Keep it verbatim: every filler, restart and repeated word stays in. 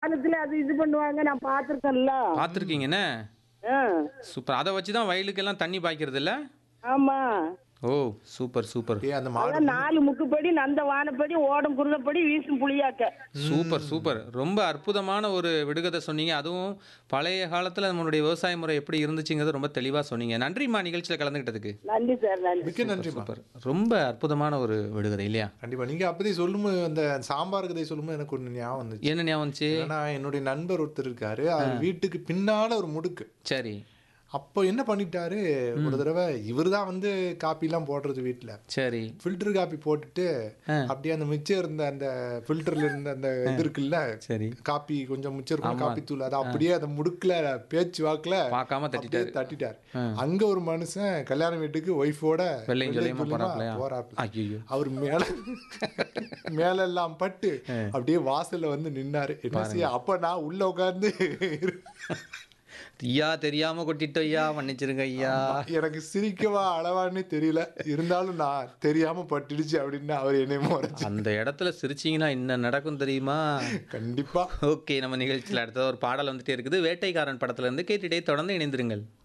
காலத்துல அது இது பண்ணுவாங்க நான் பாத்திருக்கேன்ல. பார்த்துருக்கீங்கண்ணே. ஆ, சூப்பர். அதை வச்சு தான் வயலுக்கெல்லாம் தண்ணி பாய்க்கிறது இல்ல? ஆமா. ஓ சூப்பர் சூப்பர் ஏ அந்த மாடு அதான் நாலு முக்குப்படி நந்த வானப்படி ஓடும் குருதப்படி வீசும் புளியாக்க. Super super. ரொம்ப அற்புதமான ஒரு விடுகதை சொன்னீங்க. அதுவும் பழைய காலத்தில் நம்மளுடைய விவசாய முறை எப்படி இருந்துச்சுங்கிறது ரொம்ப தெளிவாக சொன்னீங்க. நன்றிம்மா நிகழ்ச்சியில் கலந்துக்கிட்டதுக்கு. நன்றி சார், நன்றி. மிக்க நன்றிமா. சூப்பர். ரொம்ப அற்புதமான ஒரு விடுகதை இல்லையா? கண்டிப்பா நீங்க அப்படி சொல்லும்போது அந்த சாம்பார் கதை சொல்லும்போது எனக்கு ஒன்று ஞாபகம் வந்துச்சு. என்ன ஞாபகம் வந்துச்சு? ஏன்னா என்னுடைய நண்பர் ஒருத்தர் இருக்காரு, அவர் வீட்டுக்கு பின்னால ஒரு முடுக்கு. சரி அப்போ என்ன பண்ணிட்டாரு, ஒரு தடவை இவர் தான் வந்து காப்பிலாம் போடுறது வீட்டில். சரி ஃபில்டர் காப்பி போட்டுட்டு அப்படியே அந்த மிச்சம் இருந்த அந்த ஃபில்டர்ல இருந்த அந்த இது இருக்குல்ல, சரி காப்பி கொஞ்சம் மிச்சம் இருக்கும் காப்பி தூள், அதை அப்படியே அந்த முடுக்குல பேச்சு வாக்குல பார்க்காம அப்படியே தட்டிட்டாரு. தட்டிட்டார். அங்க ஒரு மனுஷன் கல்யாண வீட்டுக்கு ஒய்ஃபோட வெள்ளையும் சொல்லியுமா போறாப்லையா? போறாப்ல. ஐயோ அவர் மேல மேல எல்லாம் பட்டு அப்படியே வாசல்ல வந்து நின்னாரு. என்ன செய்ய, அப்ப நான் உள்ள உட்கார்ந்து ஐயா தெரியாம கொட்டிட்டோம் ஐயா, மன்னிச்சிருங்க ஐயா. எனக்கு சிரிக்கவா அளவான்னு தெரியல, இருந்தாலும் நான் தெரியாம பட்டுடுச்சு அப்படின்னு அவர் என்னை முறைச்சு. அந்த இடத்துல சிரிச்சிங்கன்னா என்ன நடக்கும் தெரியுமா? கண்டிப்பா. ஓகே, நம்ம நிகழ்ச்சியில் அடுத்த ஒரு பாடல் வந்துட்டே இருக்குது. வேட்டைக்காரன் படத்துல இருந்து கேட்டுட்டே தொடர்ந்து இணைந்திருங்கள்.